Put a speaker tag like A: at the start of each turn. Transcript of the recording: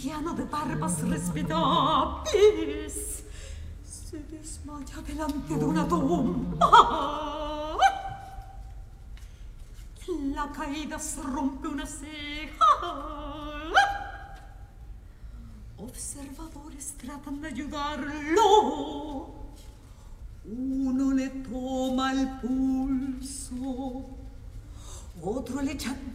A: anciano de barbas respetables se desmaya delante de una tumba. En la caída se rompe una ceja. Observadores tratan de ayudarlo. Uno le toma el pulso, otro le echa